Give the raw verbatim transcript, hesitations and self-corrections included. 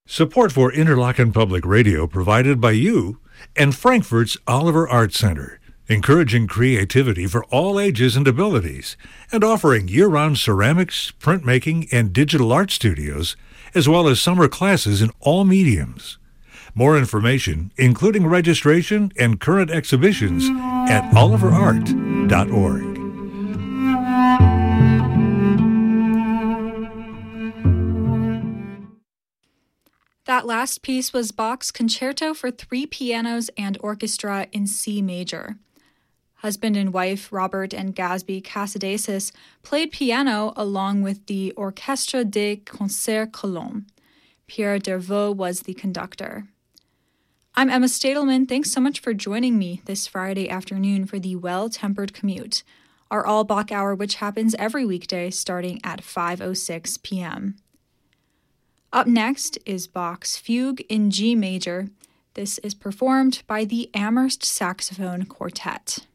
Support for Interlochen Public Radio provided by you and Frankfurt's Oliver Art Center, encouraging creativity for all ages and abilities, and offering year-round ceramics, printmaking, and digital art studios, as well as summer classes in all mediums. More information, including registration and current exhibitions, at oliver art dot org. That last piece was Bach's Concerto for Three Pianos and Orchestra in C major. Husband and wife Robert and Gatsby Casadesus played piano along with the Orchestre des Concerts Colombes. Pierre Dervaux was the conductor. I'm Emma Stadelman. Thanks so much for joining me this Friday afternoon for the Well-Tempered Commute, our all Bach hour, which happens every weekday starting at five oh six p.m. Up next is Bach's Fugue in G major. This is performed by the Amherst Saxophone Quartet.